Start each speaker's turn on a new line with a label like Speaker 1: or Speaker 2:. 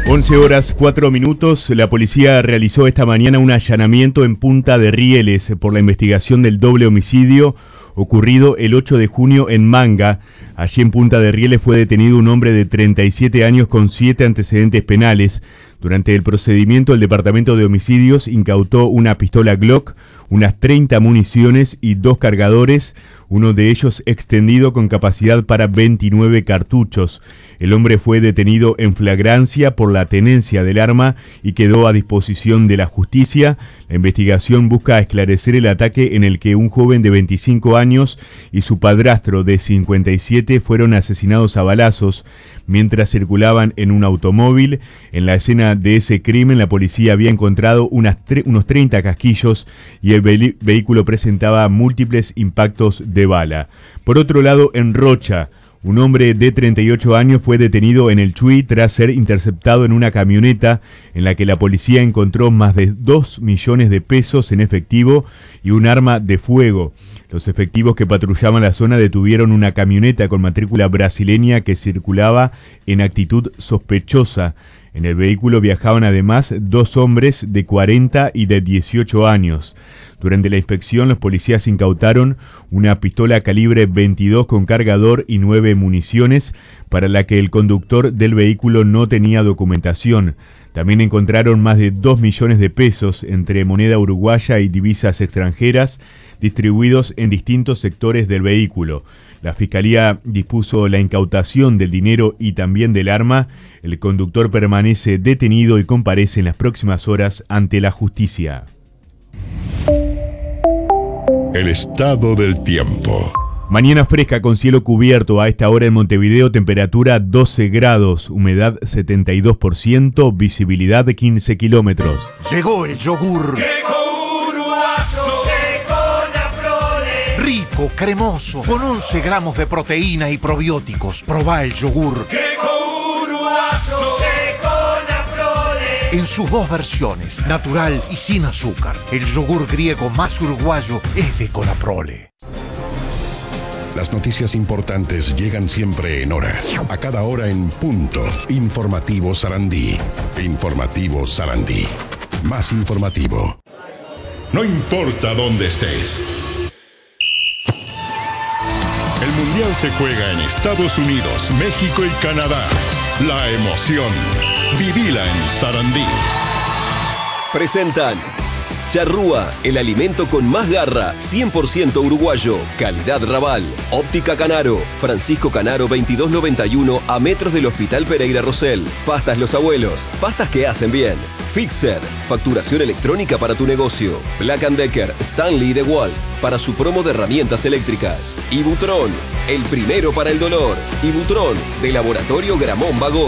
Speaker 1: 11:04. La policía realizó esta mañana un allanamiento en Punta de Rieles por la investigación del doble homicidio ocurrido el 8 de junio en Manga. Allí en Punta de Rieles fue detenido un hombre de 37 años con 7 antecedentes penales. Durante el procedimiento, el Departamento de Homicidios incautó una pistola Glock, unas 30 municiones y 2 cargadores, uno de ellos extendido con capacidad para 29 cartuchos. El hombre fue detenido en flagrancia por la tenencia del arma y quedó a disposición de la justicia. La investigación busca esclarecer el ataque en el que un joven de 25 años y su padrastro de 57 fueron asesinados a balazos mientras circulaban en un automóvil. En la escena de ese crimen, la policía había encontrado unos 30 casquillos y el vehículo presentaba múltiples impactos de bala. Por otro lado, en Rocha, un hombre de 38 años fue detenido en el Chuy tras ser interceptado en una camioneta en la que la policía encontró más de 2 millones de pesos en efectivo y un arma de fuego. Los efectivos que patrullaban la zona detuvieron una camioneta con matrícula brasileña que circulaba en actitud sospechosa. En el vehículo viajaban además 2 hombres de 40 y de 18 años. Durante la inspección, los policías incautaron una pistola calibre 22 con cargador y 9 municiones, para la que el conductor del vehículo no tenía documentación. También encontraron más de 2 millones de pesos entre moneda uruguaya y divisas extranjeras, distribuidos en distintos sectores del vehículo. La Fiscalía dispuso la incautación del dinero y también del arma. El conductor permanece detenido y comparece en las próximas horas ante la justicia.
Speaker 2: El estado del tiempo.
Speaker 1: Mañana fresca con cielo cubierto. A esta hora en Montevideo, temperatura 12 grados, humedad 72%, visibilidad de 15 kilómetros.
Speaker 3: Llegó el yogur.
Speaker 4: Queco uruguayo, Queco
Speaker 3: Rico, cremoso, con 11 gramos de proteína y probióticos. Probá el yogur.
Speaker 4: Queco uruguayo,
Speaker 3: En sus 2 versiones, natural y sin azúcar. El yogur griego más uruguayo es de Conaprole.
Speaker 2: Las noticias importantes llegan siempre en hora. A cada hora en punto. Informativo Sarandí. Informativo Sarandí. Más informativo. No importa dónde estés. El Mundial se juega en Estados Unidos, México y Canadá. La emoción. Vivila en Sarandí.
Speaker 5: Presentan Charrúa, el alimento con más garra, 100% uruguayo, calidad Raval. Óptica Canaro, Francisco Canaro 2291, a metros del Hospital Pereira Rosell. Pastas Los Abuelos, pastas que hacen bien. Fixer, facturación electrónica para tu negocio. Black & Decker, Stanley DeWalt, para su promo de herramientas eléctricas. Ibutron, el primero para el dolor. Ibutron, de Laboratorio Gramón Vago.